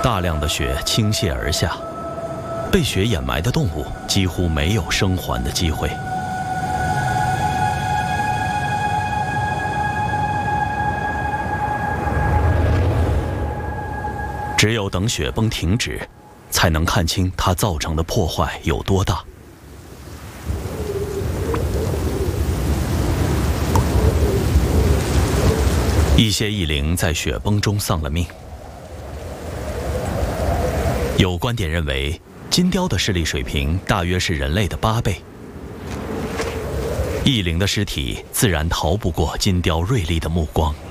大量的雪倾泻而下，被雪掩埋的动物几乎没有生还的机会。只有等雪崩停止，才能看清它造成的破坏有多大。一些异灵在雪崩中丧了命。有观点认为，金雕的视力水平大约是人类的8倍。异灵的尸体自然逃不过金雕锐利的目光。